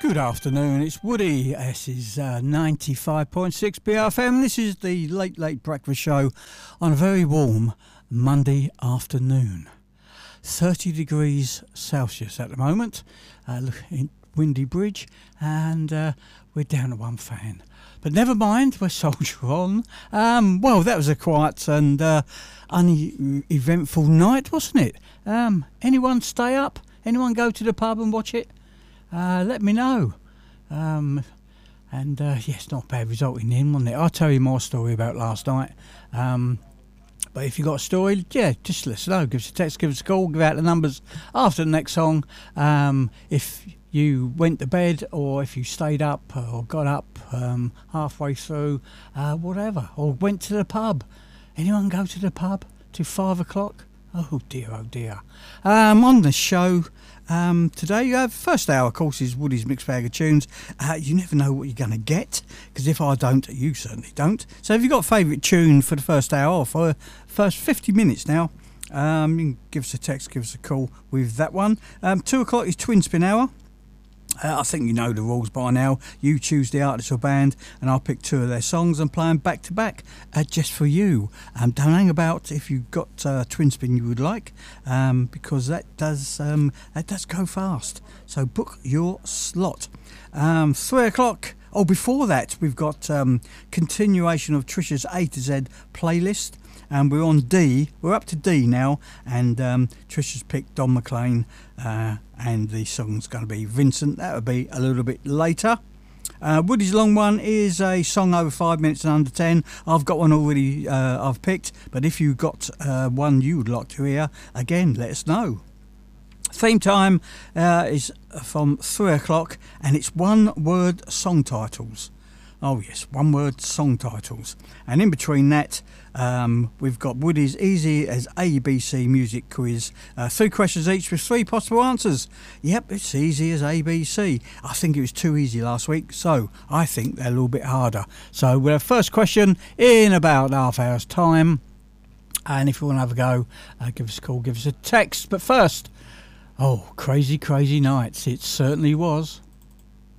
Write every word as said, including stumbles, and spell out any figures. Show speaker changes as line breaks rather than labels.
Good afternoon, it's Woody. This is uh, ninety-five point six B F M. This is the Late Late Breakfast Show on a very warm Monday afternoon. thirty degrees Celsius at the moment, uh, in Windy Bridge, and uh, we're down to one fan. But never mind, we're soldier on. Um, well, that was a quiet and uh, uneventful night, wasn't it? Um, anyone stay up? Anyone go to the pub and watch it? Uh, let me know. Um, and uh, yes, not a bad result in the end, wasn't it? I'll tell you more story about last night. Um, but if you've got a story, yeah, just let us know. Give us a text, give us a call, give out the numbers after the next song. Um, if you went to bed or if you stayed up or got up um, halfway through, uh, whatever, or went to the pub. Anyone go to the pub till five o'clock? Oh dear, oh dear. Um, on the show um, today, uh, first hour, of course, is Woody's Mixed Bag of Tunes. Uh, you never know what you're going to get, because if I don't, you certainly don't. So if you've got a favourite tune for the first hour, or for the first fifty minutes now, um, you can give us a text, give us a call with that one. Um, two o'clock is Twin Spin Hour. Uh, I think you know the rules by now. You choose the artist or band, and I'll pick two of their songs and play them back to back, uh, just for you. Um, don't hang about if you've got uh, twin spin you would like, um, because that does um, that does go fast. So book your slot. Um, three o'clock. Oh, before that, we've got um, continuation of Trisha's A to Z playlist. And we're on D. We're up to D now, and um, Trisha's picked Don McLean, uh, and the song's going to be Vincent. That'll be a little bit later. Uh, Woody's long one is a song over five minutes and under ten. I've got one already uh, I've picked, but if you've got uh, one you would like to hear, again, let us know. Theme time uh, is from three o'clock, and it's one-word song titles. Oh yes, one-word song titles. And in between that, um, we've got Woody's Easy as A B C music quiz. Uh, three questions each with three possible answers. Yep, it's easy as A B C. I think it was too easy last week, so I think they're a little bit harder. So we'll have first question in about half hour's time. And if you want to have a go, uh, give us a call, give us a text. But first, oh, crazy, crazy nights. It certainly was.